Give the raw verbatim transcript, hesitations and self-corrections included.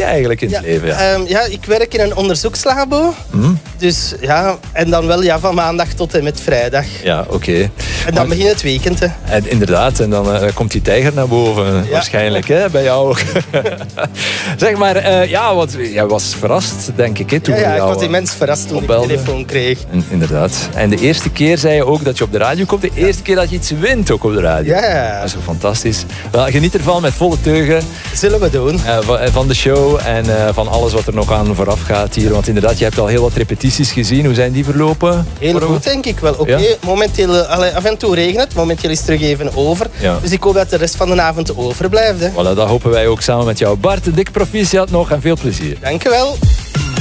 je eigenlijk in ja, het leven? Ja. Um, ja, ik werk in een onderzoekslabo. Hmm? Dus ja, en dan wel ja, van maandag tot en met vrijdag. Ja, oké. Okay. En dan maar, begint het weekend. Hè. En inderdaad, en dan uh, komt die tijger naar boven, ja. waarschijnlijk, hè, bij jou ook. Zeg maar, uh, ja, wat, jij was verrast, denk ik, hè, toen ja, ja, we jou, ik was immens verrast toen opbelde. Ik de telefoon kreeg. En, inderdaad. En de eerste keer zei je ook dat je op de radio komt. De eerste keer dat je iets wint ook op de radio. Ja, ja. Dat is ook fantastisch. Wel, geniet ervan met volle teugen. Zullen we doen. Uh, van, van de show en uh, van alles wat er nog aan vooraf gaat hier. Want inderdaad, je hebt al heel wat repetities gezien. Hoe zijn die verlopen? Heel goed, denk ik wel. Oké, okay. ja? Momenteel, allee, af en toe regent het. Momenteel is het terug even over. Ja. Dus ik hoop dat de rest van de avond overblijft. Hè. Voilà, dat hopen wij ook samen met jou. Bart, dik proficiat nog en veel plezier. Dank je wel.